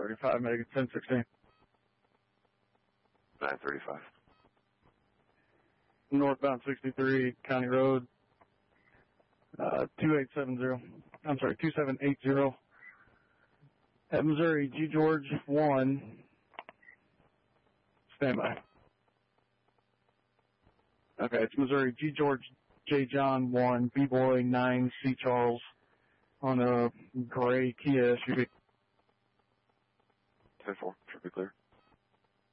935, make it 1016. 935. Northbound 63, County Road, 2780. At Missouri, G. George 1. Stand by. Okay, it's Missouri, G. George J. John 1, B-Boy 9, C. Charles on a gray Kia SUV. 10-4, should be clear.